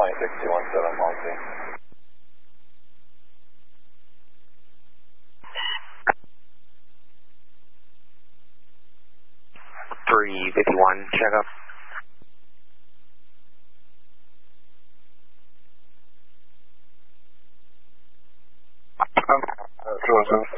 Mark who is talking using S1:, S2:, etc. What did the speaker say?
S1: 217 Monty.
S2: 351, check up.
S1: Two one seven.